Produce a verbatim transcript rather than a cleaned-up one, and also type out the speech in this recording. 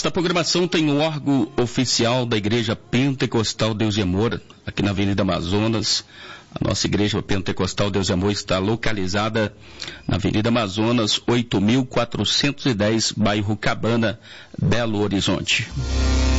Nesta programação tem o órgão oficial da Igreja Pentecostal Deus e Amor, aqui na Avenida Amazonas. A nossa Igreja Pentecostal Deus e Amor está localizada na Avenida Amazonas, oito mil quatrocentos e dez, bairro Cabana, Belo Horizonte.